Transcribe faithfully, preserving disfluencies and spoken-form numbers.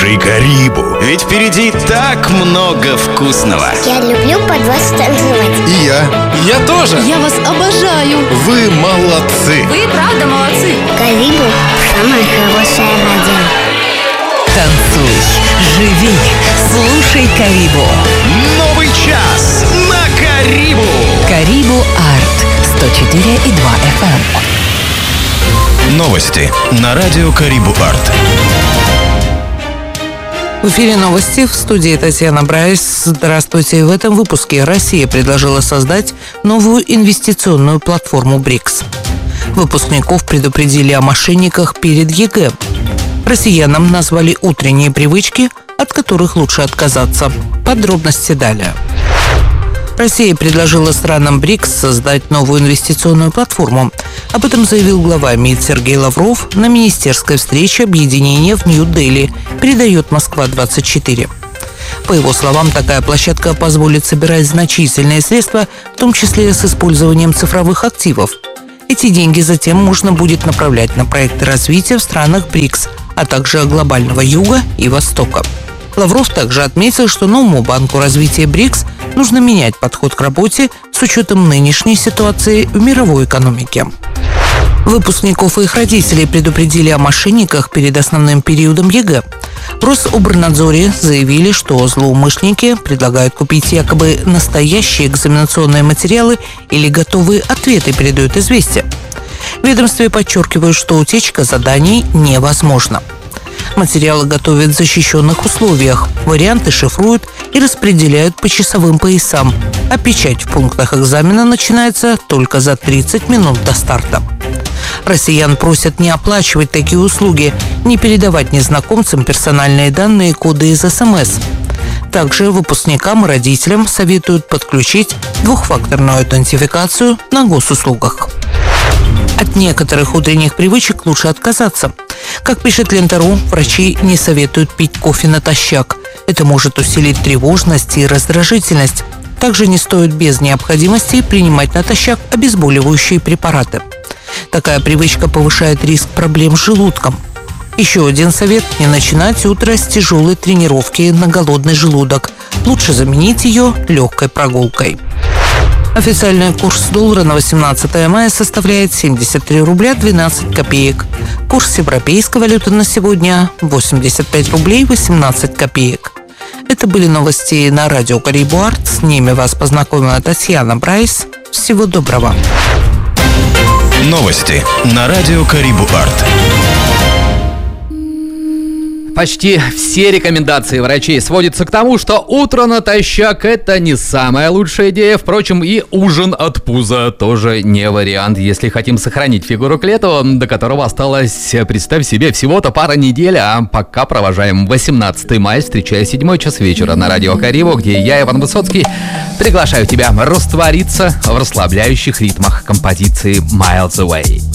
Слушай Карибу, ведь впереди так много вкусного. Я люблю под вас танцевать. И я. Я тоже. Я вас обожаю. Вы молодцы. Вы правда молодцы. Карибу – самая хорошая радио. Танцуй, живи, слушай Карибу. Новый час на Карибу. Карибу Арт сто четыре и два эф эм. Новости на радио Карибу Арт. В эфире новости, в студии Татьяна Брайс. Здравствуйте. В этом выпуске Россия предложила создать новую инвестиционную платформу БРИКС. Выпускников предупредили о мошенниках перед ЕГЭ. Россиянам назвали утренние привычки, от которых лучше отказаться. Подробности далее. Россия предложила странам БРИКС создать новую инвестиционную платформу. Об этом заявил глава МИД Сергей Лавров на министерской встрече объединения в Нью-Дели, передает Москва двадцать четыре. По его словам, такая площадка позволит собирать значительные средства, в том числе с использованием цифровых активов. Эти деньги затем можно будет направлять на проекты развития в странах БРИКС, а также глобального Юга и Востока. Лавров также отметил, что новому банку развития БРИКС нужно менять подход к работе с учетом нынешней ситуации в мировой экономике. Выпускников и их родителей предупредили о мошенниках перед основным периодом ЕГЭ. В Рособорнадзоре заявили, что злоумышленники предлагают купить якобы настоящие экзаменационные материалы или готовые ответы, передают «Известия». В ведомстве подчеркивают, что утечка заданий невозможна. Материалы готовят в защищенных условиях, варианты шифруют и распределяют по часовым поясам, а печать в пунктах экзамена начинается только за тридцать минут до старта. Россиян просят не оплачивать такие услуги, не передавать незнакомцам персональные данные и коды из эс эм эс. Также выпускникам и родителям советуют подключить двухфакторную аутентификацию на госуслугах. От некоторых утренних привычек лучше отказаться. Как пишет Лента.ру, врачи не советуют пить кофе натощак. Это может усилить тревожность и раздражительность. Также не стоит без необходимости принимать натощак обезболивающие препараты. Такая привычка повышает риск проблем с желудком. Еще один совет – не начинать утро с тяжелой тренировки на голодный желудок. Лучше заменить ее легкой прогулкой. Официальный курс доллара на восемнадцатое мая составляет семьдесят три рубля двенадцать копеек. Курс европейской валюты на сегодня – восемьдесят пять рублей восемнадцать копеек. Это были новости на радио Карибу Арт. С ними вас познакомила Татьяна Брайс. Всего доброго. Новости на радио Карибу Арт. Почти все рекомендации врачей сводятся к тому, что утро натощак – это не самая лучшая идея. Впрочем, и ужин от пуза тоже не вариант, если хотим сохранить фигуру к лету, до которого осталось, представь себе, всего-то пара недель. А пока провожаем восемнадцатое мая, встречая седьмой час вечера на радио Карибу, где я, Иван Высоцкий, приглашаю тебя раствориться в расслабляющих ритмах композиции «Miles Away».